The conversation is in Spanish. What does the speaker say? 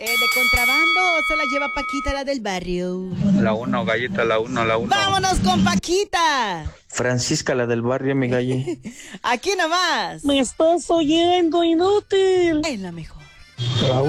¿De contrabando o se la lleva Paquita, la del barrio? La uno, gallita, la uno, la uno. ¡Vámonos con Paquita! Francisca, la del barrio, mi galle. Aquí nomás. Me estás oyendo, inútil. Es la mejor. La